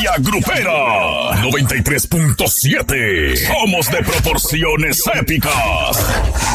Familia Grupera 93.7. Somos de proporciones épicas.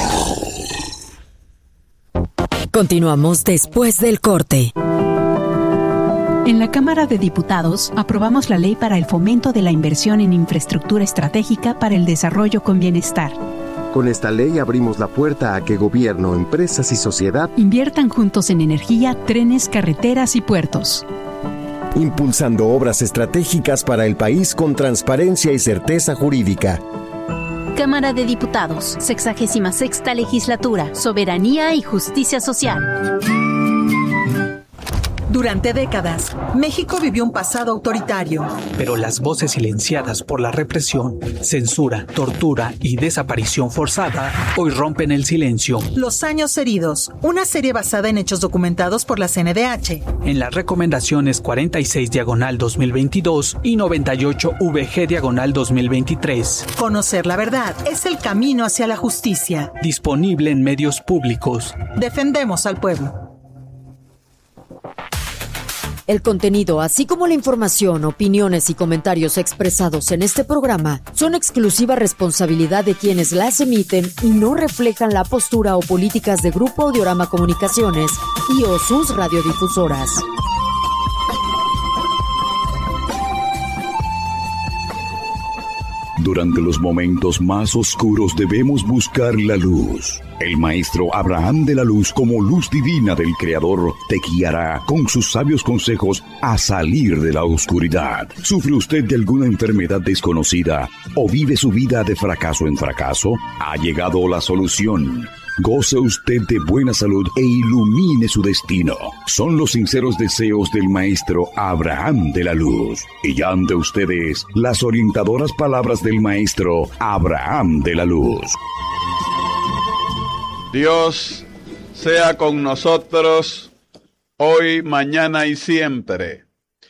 Continuamos después del corte. En la Cámara de Diputados aprobamos la ley para el fomento de la inversión en infraestructura estratégica para el desarrollo con bienestar. Con esta ley abrimos la puerta a que gobierno, empresas y sociedad inviertan juntos en energía, trenes, carreteras y puertos. Impulsando obras estratégicas para el país con transparencia y certeza jurídica. Cámara de Diputados, 66ª Legislatura, Soberanía y Justicia Social. Durante décadas, México vivió un pasado autoritario. Pero las voces silenciadas por la represión, censura, tortura y desaparición forzada hoy rompen el silencio. Los años heridos, una serie basada en hechos documentados por la CNDH. En las recomendaciones 46/2022 y 98/VG/2023. Conocer la verdad es el camino hacia la justicia. Disponible en medios públicos. Defendemos al pueblo. El contenido, así como la información, opiniones y comentarios expresados en este programa son exclusiva responsabilidad de quienes las emiten y no reflejan la postura o políticas de Grupo Audiorama Comunicaciones y o sus radiodifusoras. Durante los momentos más oscuros debemos buscar la luz. El maestro Abraham de la Luz, como luz divina del Creador, te guiará con sus sabios consejos a salir de la oscuridad. ¿Sufre usted de alguna enfermedad desconocida o vive su vida de fracaso en fracaso? Ha llegado la solución. Goce usted de buena salud e ilumine su destino. Son los sinceros deseos del maestro Abraham de la Luz. Y ya ante ustedes las orientadoras palabras del maestro Abraham de la Luz. Dios sea con nosotros hoy, mañana y siempre.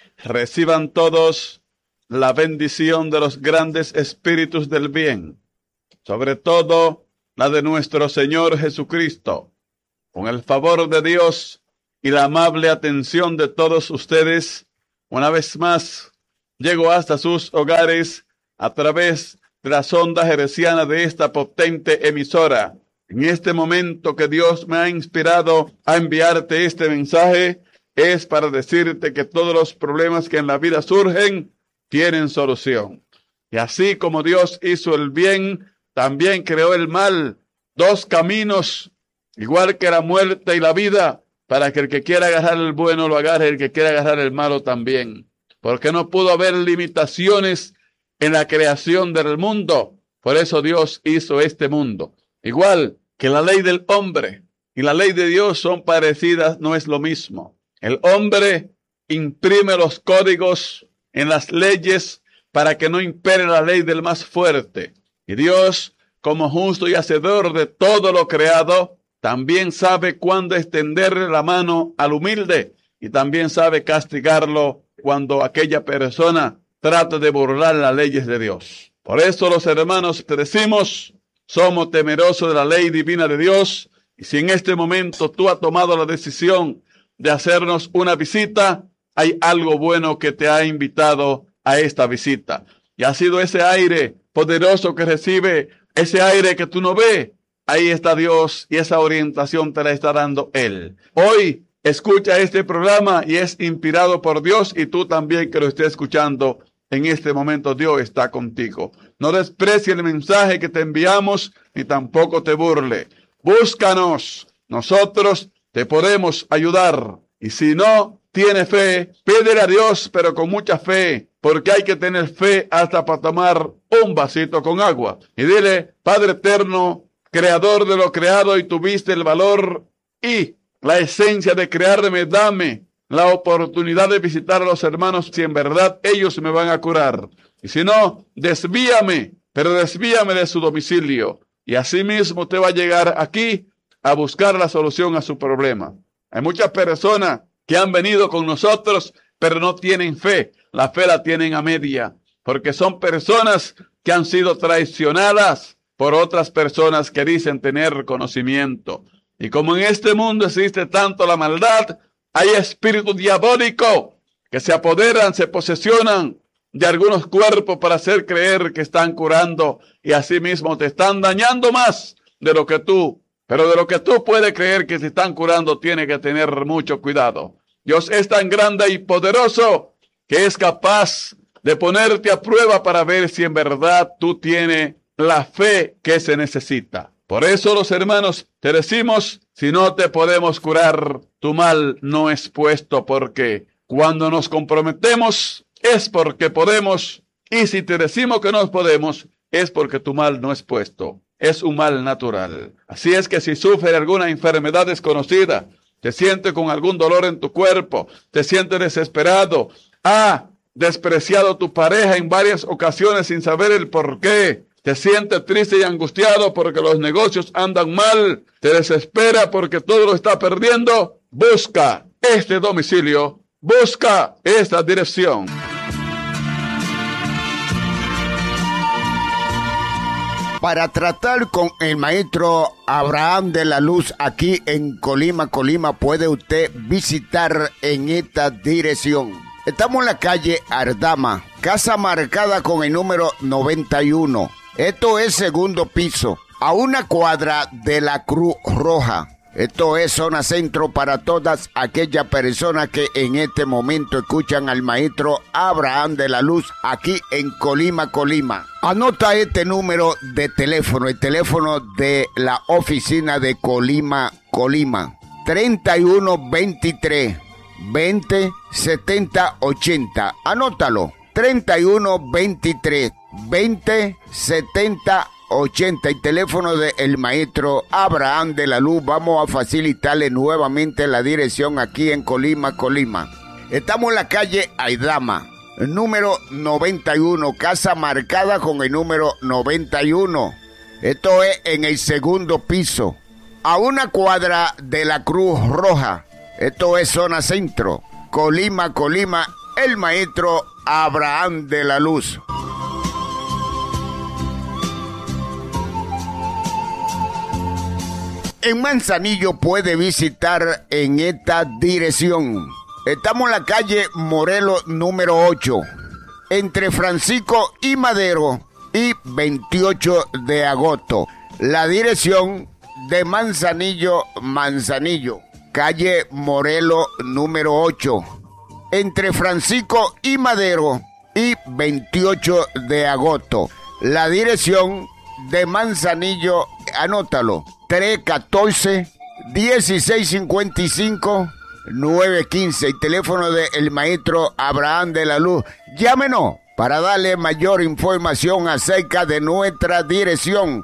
Reciban todos la bendición de los grandes espíritus del bien, sobre todo la de nuestro Señor Jesucristo. Con el favor de Dios y la amable atención de todos ustedes, una vez más llego hasta sus hogares a través de las ondas hercianas de esta potente emisora. En este momento que Dios me ha inspirado a enviarte este mensaje, es para decirte que todos los problemas que en la vida surgen tienen solución. Y así como Dios hizo el bien, también creó el mal. Dos caminos, igual que la muerte y la vida, para que el que quiera agarrar el bueno lo agarre, el que quiera agarrar el malo también. Porque no pudo haber limitaciones en la creación del mundo. Por eso Dios hizo este mundo. Igual que la ley del hombre y la ley de Dios son parecidas, no es lo mismo. El hombre imprime los códigos en las leyes para que no impere la ley del más fuerte. Y Dios, como justo y hacedor de todo lo creado, también sabe cuándo extenderle la mano al humilde y también sabe castigarlo cuando aquella persona trata de burlar las leyes de Dios. Por eso los hermanos te decimos, somos temerosos de la ley divina de Dios, y si en este momento tú has tomado la decisión de hacernos una visita, hay algo bueno que te ha invitado a esta visita. Y ha sido ese aire poderoso que recibe, ese aire que tú no ves. Ahí está Dios y esa orientación te la está dando Él. Hoy escucha este programa y es inspirado por Dios, y tú también que lo estés escuchando. En este momento Dios está contigo. No desprecie el mensaje que te enviamos, ni tampoco te burle. Búscanos. Nosotros te podemos ayudar. Y si no tienes fe, pídele a Dios, pero con mucha fe, porque hay que tener fe hasta para tomar un vasito con agua. Y dile, Padre eterno, creador de lo creado, y tuviste el valor y la esencia de crearme, dame la oportunidad de visitar a los hermanos si en verdad ellos me van a curar. Y si no, desvíame, pero desvíame de su domicilio. Y así mismo te va a llegar aquí a buscar la solución a su problema. Hay muchas personas que han venido con nosotros, pero no tienen fe. La fe la tienen a media, porque son personas que han sido traicionadas por otras personas que dicen tener conocimiento. Y como en este mundo existe tanto la maldad, hay espíritus diabólicos que se apoderan, se posesionan de algunos cuerpos para hacer creer que están curando y asimismo te están dañando más de lo que tú. Pero de lo que tú puedes creer que se están curando, tiene que tener mucho cuidado. Dios es tan grande y poderoso que es capaz de ponerte a prueba para ver si en verdad tú tienes la fe que se necesita. Por eso los hermanos te decimos, si no te podemos curar, tu mal no es puesto, porque cuando nos comprometemos es porque podemos, y si te decimos que no podemos, es porque tu mal no es puesto. Es un mal natural. Así es que si sufres alguna enfermedad desconocida, te sientes con algún dolor en tu cuerpo, te sientes desesperado, despreciado tu pareja en varias ocasiones sin saber el por qué, te sientes triste y angustiado porque los negocios andan mal, te desespera porque todo lo está perdiendo, busca este domicilio, busca esta dirección. Para tratar con el maestro Abraham de la Luz aquí en Colima, puede usted visitar en esta dirección. Estamos en la calle Ardama, casa marcada con el número 91. Esto es segundo piso, a una cuadra de la Cruz Roja. Esto es zona centro para todas aquellas personas que en este momento escuchan al maestro Abraham de la Luz aquí en Colima. Anota este número de teléfono, el teléfono de la oficina de Colima. 3123 20 70 80. Anótalo. 3123 20 70 80, el teléfono del maestro Abraham de la Luz. Vamos a facilitarle nuevamente la dirección aquí en Colima. Estamos en la calle Aidama, número 91, casa marcada con el número 91. Esto es en el segundo piso, a una cuadra de la Cruz Roja. Esto es zona centro, Colima, el maestro Abraham de la Luz. En Manzanillo puede visitar en esta dirección. Estamos en la calle Morelos número 8, entre Francisco y Madero y 28 de agosto. La dirección de Manzanillo, calle Morelos número 8, entre Francisco y Madero y 28 de agosto. La dirección de Manzanillo, anótalo, 314-1655-915, el teléfono del maestro Abraham de la Luz. Llámenos para darle mayor información acerca de nuestra dirección.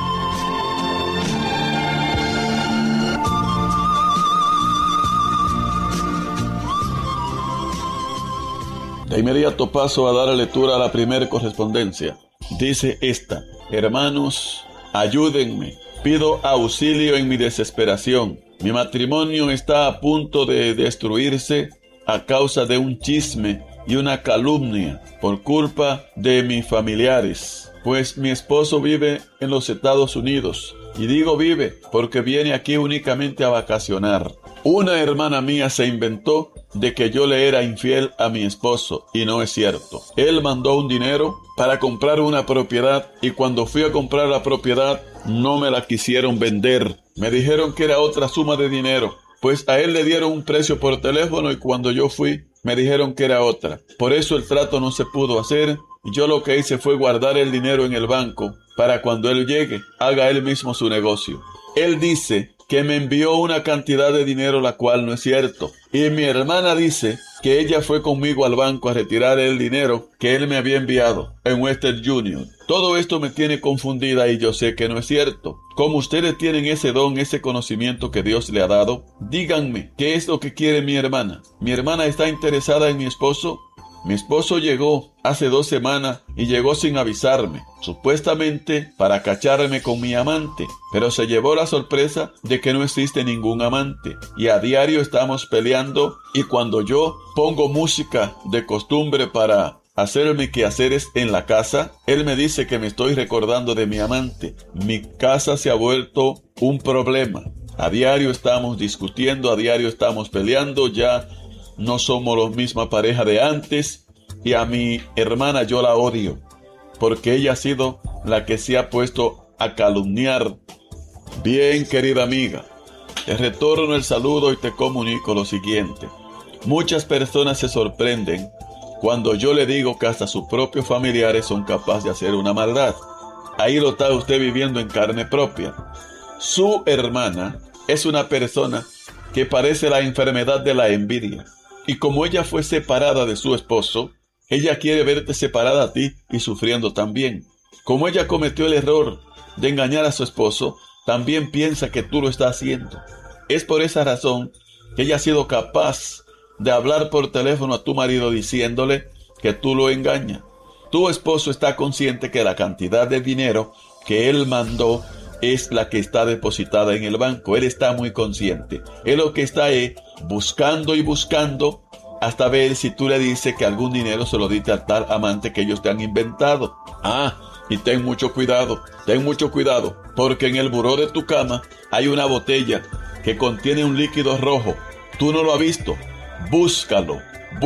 De inmediato paso a dar lectura a la primera correspondencia. Dice esta: hermanos, ayúdenme. Pido auxilio en mi desesperación. Mi matrimonio está a punto de destruirse a causa de un chisme y una calumnia por culpa de mis familiares. Pues mi esposo vive en los Estados Unidos. Y digo vive porque viene aquí únicamente a vacacionar. Una hermana mía se inventó de que yo le era infiel a mi esposo, y no es cierto. Él mandó un dinero para comprar una propiedad, y cuando fui a comprar la propiedad no me la quisieron vender. Me dijeron que era otra suma de dinero, pues a él le dieron un precio por teléfono y cuando yo fui me dijeron que era otra. Por eso el trato no se pudo hacer, y yo lo que hice fue guardar el dinero en el banco para cuando él llegue haga él mismo su negocio. Él dice que me envió una cantidad de dinero la cual no es cierto. Y mi hermana dice que ella fue conmigo al banco a retirar el dinero que él me había enviado en Western Union. Todo esto me tiene confundida y yo sé que no es cierto. Como ustedes tienen ese don, ese conocimiento que Dios le ha dado, díganme, ¿qué es lo que quiere mi hermana? ¿Mi hermana está interesada en mi esposo? Mi esposo llegó hace 2 semanas y llegó sin avisarme, supuestamente para cacharme con mi amante, pero se llevó la sorpresa de que no existe ningún amante y a diario estamos peleando, y cuando yo pongo música de costumbre para hacer mis quehaceres en la casa, él me dice que me estoy recordando de mi amante. Mi casa se ha vuelto un problema. A diario estamos discutiendo, a diario estamos peleando, ya no somos la misma pareja de antes, y a mi hermana yo la odio, porque ella ha sido la que se ha puesto a calumniar. Bien, querida amiga, te retorno el saludo y te comunico lo siguiente. Muchas personas se sorprenden cuando yo le digo que hasta sus propios familiares son capaces de hacer una maldad. Ahí lo está usted viviendo en carne propia. Su hermana es una persona que padece la enfermedad de la envidia. Y como ella fue separada de su esposo, ella quiere verte separada a ti y sufriendo también. Como ella cometió el error de engañar a su esposo, también piensa que tú lo estás haciendo. Es por esa razón que ella ha sido capaz de hablar por teléfono a tu marido diciéndole que tú lo engañas. Tu esposo está consciente que la cantidad de dinero que él mandó es la que está depositada en el banco. Él está muy consciente. Él lo que está es buscando y buscando hasta ver si tú le dices que algún dinero se lo diste a tal amante que ellos te han inventado. Y ten mucho cuidado, porque en el buró de tu cama hay una botella que contiene un líquido rojo. Tú no lo has visto. Búscalo,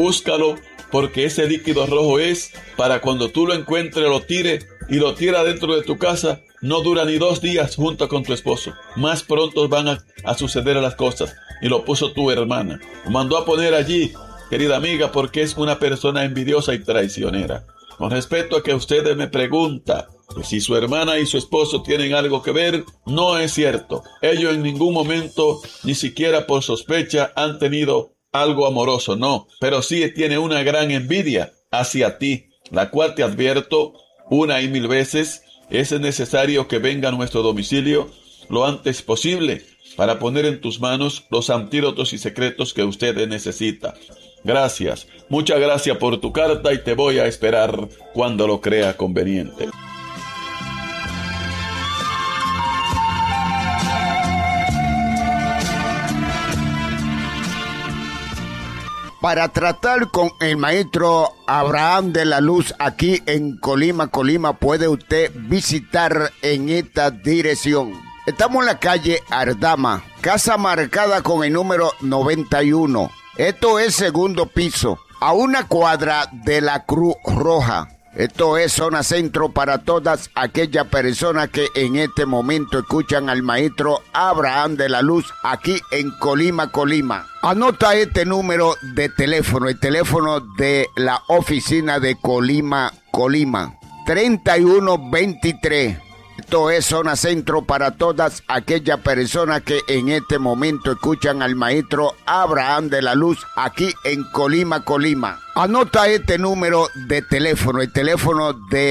porque ese líquido rojo es para cuando tú lo encuentres, lo tires y lo tiras dentro de tu casa. No dura ni 2 días junto con tu esposo. Más pronto van a suceder las cosas. Y lo puso tu hermana. Lo mandó a poner allí, querida amiga, porque es una persona envidiosa y traicionera. Con respecto a que ustedes me preguntan que si su hermana y su esposo tienen algo que ver, no es cierto. Ellos en ningún momento, ni siquiera por sospecha, han tenido algo amoroso, no. Pero sí tiene una gran envidia hacia ti, la cual te advierto 1 y 1000 veces. Es necesario que venga a nuestro domicilio lo antes posible para poner en tus manos los antídotos y secretos que usted necesita. Gracias, muchas gracias por tu carta y te voy a esperar cuando lo crea conveniente. Para tratar con el maestro Abraham de la Luz aquí en Colima, puede usted visitar en esta dirección. Estamos en la calle Ardama, casa marcada con el número 91. Esto es 2º piso, a 1 cuadra de la Cruz Roja. Esto es zona centro para todas aquellas personas que en este momento escuchan al maestro Abraham de la Luz aquí en Colima. Anota este número de teléfono, el teléfono de la oficina de Colima, 3123. Esto es zona centro para todas aquellas personas que en este momento escuchan al maestro Abraham de la Luz aquí en Colima. Anota este número de teléfono, el teléfono de